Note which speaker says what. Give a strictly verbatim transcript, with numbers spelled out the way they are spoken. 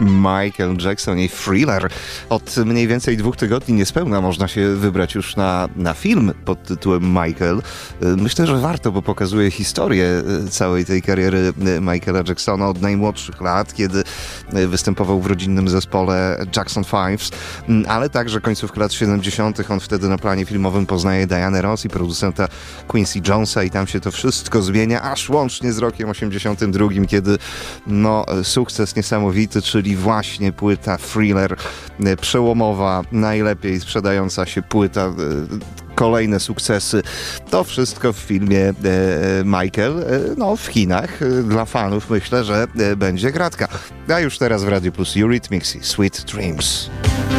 Speaker 1: Michael Jackson i Thriller. Od mniej więcej dwóch tygodni niespełna można się wybrać już na, na film pod tytułem Michael. Myślę, że warto, bo pokazuje historię całej tej kariery Michaela Jacksona od najmłodszych lat, kiedy występował w rodzinnym zespole Jackson Fives, ale także końcówka lat siedemdziesiątych. On wtedy na planie filmowym poznaje Dianę Ross i producenta Quincy Jonesa i tam się to wszystko zmienia, aż łącznie z rokiem osiemdziesiątym drugim, kiedy no, sukces niesamowity, czyli właśnie płyta Thriller, przełomowa, najlepiej sprzedająca się płyta, kolejne sukcesy. To wszystko w filmie e, Michael, e, no w Chinach. E, dla fanów myślę, że e, będzie gratka. A już teraz w Radio Plus Eurythmics i Sweet Dreams.